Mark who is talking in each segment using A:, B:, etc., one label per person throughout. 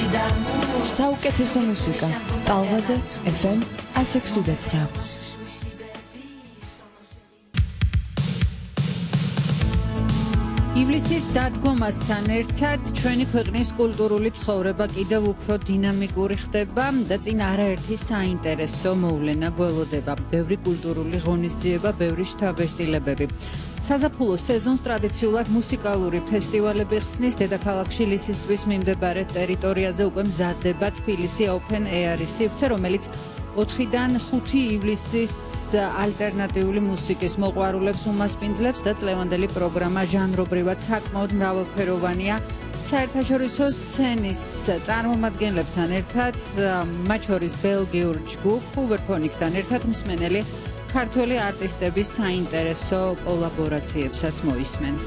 A: საუკეთესო მუსიკა ტალღაზე FM 106.9.
B: ივლისის დადგომასთან ერთად ჩვენი ქვეყნის კულტურული ცხოვრება კიდევ უფრო დინამიკური ხდება და წინ არაერთი საინტერესო მოვლენა გველოდება. ბევრი კულტურული ღონისძიება, ბევრი შთაბეჭდილებები. საზაფხულო სეზონს ტრადიციულად მუსიკალური ფესტივალები ხსნის დედაქალაქში ლისისთვის მიმდებარე ტერიტორიაზე უკვე მზადდება თბილისი Open Air-ის სივრცე, რომელიც 4-დან 5 ივლისის ალტერნატიული მუსიკის მოყვარულებს უმასპინძლებს და წლევანდელი პროგრამა ჟანრობრივად საკმაოდ მრავალფეროვანია. საერთაშორისო სცენის წარმომადგენლებთან ერთად, მათ შორის ბელგიურ ჯგუფ Hooverphonic-თან ერთად მსმენელი ქართველი არტისტების საინტერესო კოლაბორაციებსაც მოისმენს.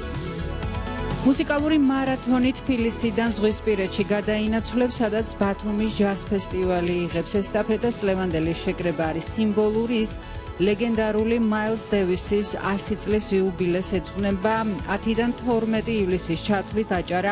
B: მუსიკალური მარათონი თბილისიდან ზღვისპირეთში გადაინაცვლებს, სადაც ბათუმის ჯაზ ფესტივალი იღებს ესტაფეტას. წლევანდელი შეკრება არის სიმბოლური, ის ლეგენდარული მაილს დევისის 100 წლის იუბილეს ეძღვნება. 10-დან 12 ივლისის ჩათვლით აჭარა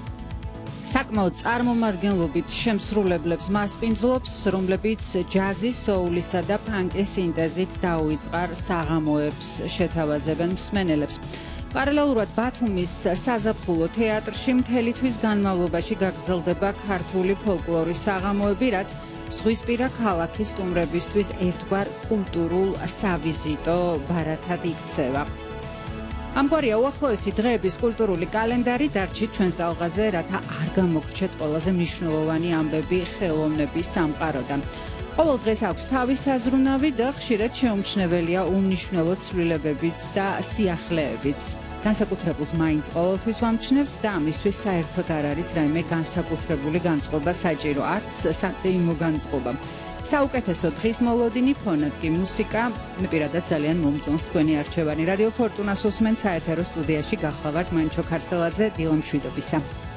B: საკმაოდ წარმომადგენლობით შემსრულებლებს მასპინძლობს, რომლებიც ჯაზის, soul-ისა და ფანკის სინტეზით დაუვიწყარ საღამოებს შეთავაზებენ მსმენელებს. პარალელურად ბათუმის საზაფხულო თეატრში მთელი თვის განმავლობაში გაგრძელდება ქართული ფოლკლორის საღამოები, რაც ზღვისპირა ქალაქის სტუმრებისთვის ერთგვარ კულტურულ სავიზიტო ბარათად იქცევა. ამგვარია უახლოესი დღეების კულტურული კალენდარი, დარჩით ჩვენს ტალღაზე, რათა არ გამოგრჩეთ ყველაზე მნიშვნელოვანი ამბები ხელოვნების სამყაროდან. ყოველ დღეს აქვს თავის აზრუნავი და ხშირად შეუმჩნეველია უმნიშვნელო ცვლილებებიც და სიახლეებიც. განსაკუთრებულს მაინც ყოველთვის ვამჩნევთ და ამისთვის საერთოდ არ არის რაიმე განსაკუთრებული განწყობა საჭირო, არც საზეიმო განწყობა. საუკეთესო დღის მოლოდინი ფონად კი მუსიკა, მე პირადად ძალიან მომწონს თქვენი არჩევანი. რადიო ფორტუნას უსმენთ, საეთერო სტუდიაში გახლავართ მანჩო ქარსელაძე, დილამშვიდობისა.